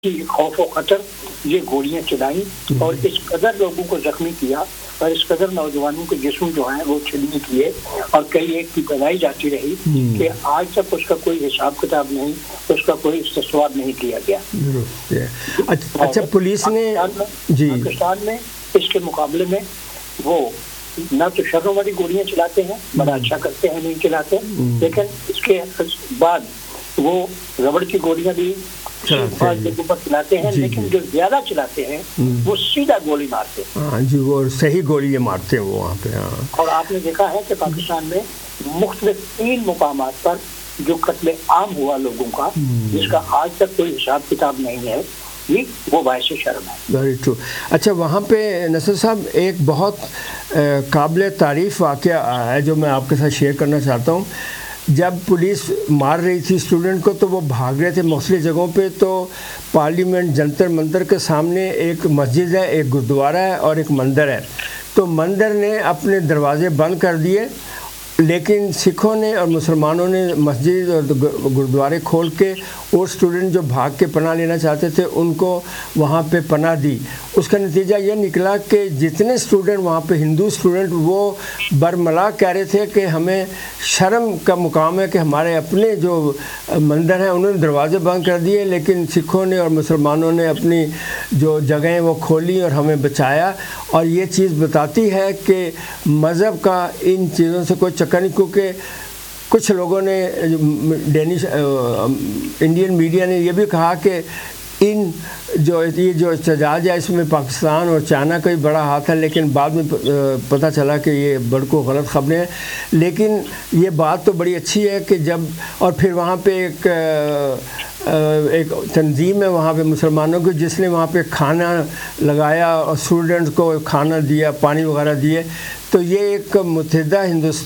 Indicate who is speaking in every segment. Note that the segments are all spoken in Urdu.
Speaker 1: کی خوف و خطر یہ گولیاں چلائیں اور اس قدر لوگوں کو زخمی کیا اور اس قدر نوجوانوں کے جسم جو ہیں وہ چھلنی کیے اور کئی ایک کی پیدائی جاتی رہی کہ آج تک اس کا کوئی حساب کتاب نہیں، اس کا کوئی استصوار نہیں کیا گیا۔
Speaker 2: اچھا، پولیس نے
Speaker 1: پاکستان میں اس کے مقابلے میں وہ نہ تو شروں والی گولیاں چلاتے ہیں، بڑا اچھا کرتے ہیں نہیں چلاتے، لیکن اس کے بعد وہ ربڑ کی گولیاں بھی بعض جگہوں پر چلاتے ہیں، لیکن جو زیادہ چلاتے ہیں وہ سیدھا گولی مارتے ہیں۔
Speaker 2: ہاں جی، وہ صحیح گولی مارتے ہیں وہ وہاں پہ۔
Speaker 1: اور آپ نے دیکھا ہے کہ پاکستان میں مختلف 3 مقامات پر جو قتل عام ہوا لوگوں کا، جس کا آج تک کوئی حساب کتاب نہیں ہے، وہ باعث شرم ہے۔
Speaker 2: Very true. اچھا، وہاں پہ نصر صاحب ایک بہت قابل تعریف واقعہ ہے جو میں آپ کے ساتھ شیئر کرنا چاہتا ہوں۔ جب پولیس مار رہی تھی اسٹوڈنٹ کو تو وہ بھاگ رہے تھے مختلف جگہوں پہ، تو پارلیمنٹ جنتر منتر کے سامنے ایک مسجد ہے، ایک گردوارہ ہے اور ایک مندر ہے، تو مندر نے اپنے دروازے بند کر دیے، لیکن سکھوں نے اور مسلمانوں نے مسجد اور گردوارے کھول کے اور اسٹوڈنٹ جو بھاگ کے پناہ لینا چاہتے تھے ان کو وہاں پہ پناہ دی۔ اس کا نتیجہ یہ نکلا کہ جتنے اسٹوڈنٹ وہاں پہ ہندو اسٹوڈنٹ وہ برملا کہہ رہے تھے کہ ہمیں شرم کا مقام ہے کہ ہمارے اپنے جو مندر ہیں انہوں نے دروازے بند کر دیے، لیکن سکھوں نے اور مسلمانوں نے اپنی جو جگہیں وہ کھولی اور ہمیں بچایا۔ اور یہ چیز بتاتی ہے کہ مذہب کا ان چیزوں سے کوئی چکر نہیں، کیونکہ کچھ لوگوں نے ڈینش انڈین میڈیا نے یہ بھی کہا کہ یہ جو احتجاج ہے اس میں پاکستان اور چائنا کا بھی بڑا ہاتھ ہے، لیکن بعد میں پتہ چلا کہ یہ بڑکو غلط خبریں ہیں۔ لیکن یہ بات تو بڑی اچھی ہے کہ جب اور پھر وہاں پہ ایک تنظیم ہے وہاں پہ مسلمانوں کی جس نے وہاں پہ کھانا لگایا اور اسٹوڈنٹس کو کھانا دیا، پانی وغیرہ دیے، تو یہ ایک متحدہ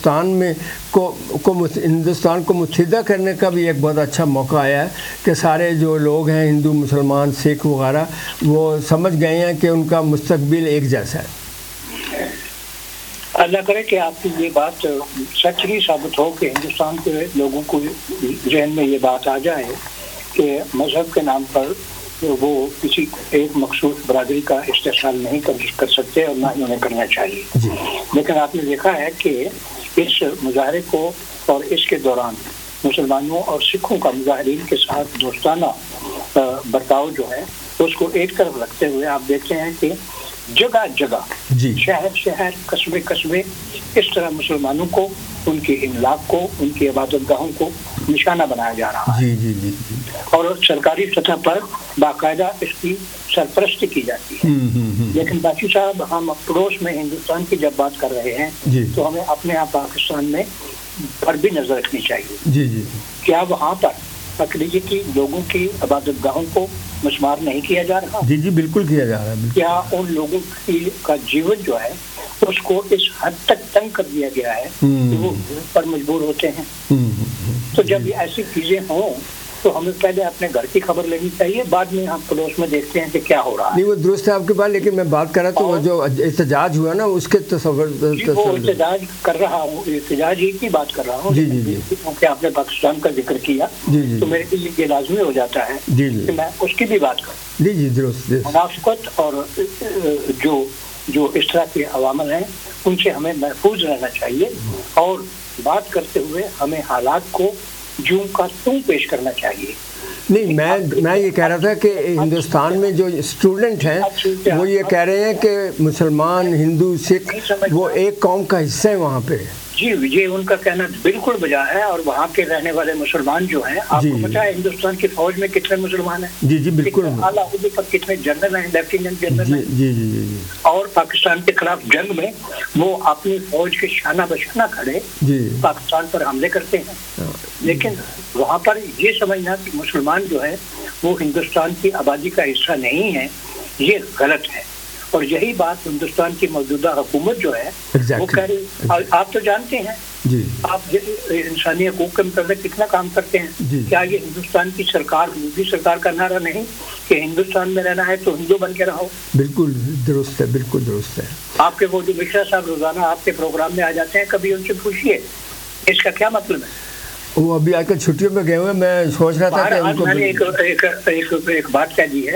Speaker 2: ہندوستان کو متحدہ کرنے کا بھی ایک بہت اچھا موقع آیا ہے کہ سارے جو لوگ ہیں ہندو مسلمان سکھ وغیرہ وہ سمجھ گئے ہیں کہ ان کا مستقبل ایک جیسا ہے۔
Speaker 1: اللہ کرے کہ آپ کی یہ بات سچ ہی ثابت ہو کہ ہندوستان کے لوگوں کو ذہن میں یہ بات آ جائے کہ مذہب کے نام پر وہ کسی ایک مخصوص برادری کا استحصال نہیں کر سکتے اور نہ ہی انہیں کرنا چاہیے۔ لیکن آپ نے دیکھا ہے کہ اس مظاہرے کو اور اس کے دوران مسلمانوں اور سکھوں کا مظاہرین کے ساتھ دوستانہ برتاؤ جو ہے اس کو ایک طرف رکھتے ہوئے آپ دیکھتے ہیں کہ جگہ جگہ شہر قصبے اس طرح مسلمانوں کو، ان کی املاک کو، ان کی عبادت گاہوں کو نشانہ بنایا جا رہا ہے اور سرکاری سطح پر باقاعدہ اس کی سرپرستی کی جاتی ہے۔ لیکن باقی صاحب، ہم پڑوس میں ہندوستان کی جب بات کر رہے ہیں تو ہمیں اپنے یہاں پاکستان میں پر بھی نظر رکھنی چاہیے۔ کیا وہاں پر اقلیتی لوگوں کی عبادت گاہوں کو مسمار نہیں کیا جا رہا؟
Speaker 2: جی بالکل کیا جا رہا ہے۔
Speaker 1: کیا ان لوگوں کا جیون جو ہے اس کو اس حد تک تنگ کر دیا گیا ہے کہ وہ پر مجبور ہوتے ہیں؟ تو جب یہ ایسی چیزیں ہوں تو ہمیں پہلے اپنے گھر کی خبر لینی چاہیے، بعد میں ہم پڑوس میں دیکھتے ہیں کہ کیا ہو رہا ہے۔
Speaker 2: نہیں، وہ درست ہے آپ کے بات، لیکن میں بات کر رہا تھا وہ جو احتجاج ہوا نا اس کے تصور
Speaker 1: وہ احتجاج کر رہا ہوں، احتجاج ہی کی بات کر رہا ہوں، کیونکہ آپ نے پاکستان کا ذکر کیا تو میرے لیے یہ لازمی ہو جاتا ہے کہ میں اس کی بھی بات کروں۔
Speaker 2: درست۔
Speaker 1: منافقت اور جو اس طرح کے عوامل ہیں ان سے ہمیں محفوظ رہنا چاہیے اور بات کرتے ہوئے ہمیں حالات کو جوں کا توں پیش کرنا چاہیے۔
Speaker 2: نہیں، میں یہ کہہ رہا تھا کہ ہندوستان میں جو اسٹوڈنٹ ہیں وہ یہ کہہ رہے ہیں کہ مسلمان ہندو سکھ وہ ایک قوم کا حصہ ہیں وہاں پہ۔
Speaker 1: جی، یہ ان کا کہنا بالکل بجا ہے، اور وہاں کے رہنے والے مسلمان جو ہیں، آپ کو پتا ہے ہندوستان کی فوج میں کتنے مسلمان ہیں؟
Speaker 2: جی بالکل۔
Speaker 1: اعلیٰ عہدے پر کتنے جنرل ہیں، لیفٹیننٹ جنرل ہیں؟
Speaker 2: جی۔ اور
Speaker 1: پاکستان کے خلاف جنگ میں وہ اپنی فوج کے شانہ بشانہ کھڑے پاکستان پر حملے کرتے ہیں، لیکن وہاں پر یہ سمجھنا کہ مسلمان جو ہے وہ ہندوستان کی آبادی کا حصہ نہیں ہے، یہ غلط ہے۔ اور یہی بات ہندوستان کی موجودہ حکومت جو ہے وہ کہہ رہی، آپ تو جانتے ہیں، آپ انسانی حقوق کے متعلق کتنا کام کرتے ہیں، کیا یہ ہندوستان کی سرکار، مودی سرکار کا نعرہ نہیں کہ ہندوستان میں رہنا ہے تو ہندو بن کے رہو؟
Speaker 2: بالکل درست ہے، بالکل درست ہے۔
Speaker 1: آپ کے وہ جو مشرا صاحب روزانہ آپ کے پروگرام میں آ جاتے ہیں، کبھی ان سے پوچھیے اس کا کیا مطلب ہے؟
Speaker 2: وہ ابھی آج کل چھٹیوں میں گئے ہوئے، میں سوچ رہا تھا کہ
Speaker 1: میں نے ایک بات کہہ دی ہے